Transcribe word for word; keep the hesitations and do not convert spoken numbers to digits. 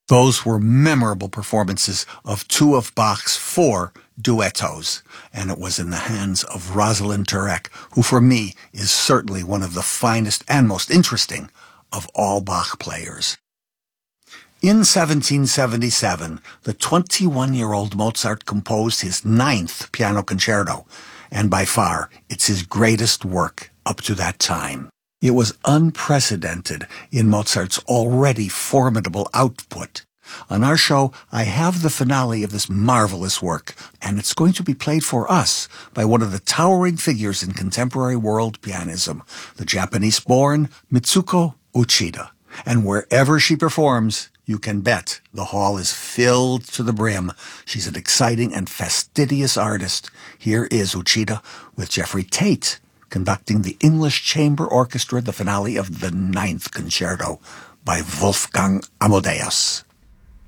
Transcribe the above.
Those were memorable performances of two of Bach's four duettos, and it was in the hands of Rosalind Turek, who for me is certainly one of the finest and most interesting of all Bach players. In seventeen seventy-seven, the twenty-one-year-old Mozart composed his ninth piano concerto, and by far it's his greatest work up to that time. It was unprecedented in Mozart's already formidable output. On our show, I have the finale of this marvelous work, and it's going to be played for us by one of the towering figures in contemporary world pianism, the Japanese-born Mitsuko Uchida. And wherever she performs, you can bet the hall is filled to the brim. She's an exciting and fastidious artist. Here is Uchida with Jeffrey Tate conducting the English Chamber Orchestra, the finale of the Ninth Concerto by Wolfgang Amadeus.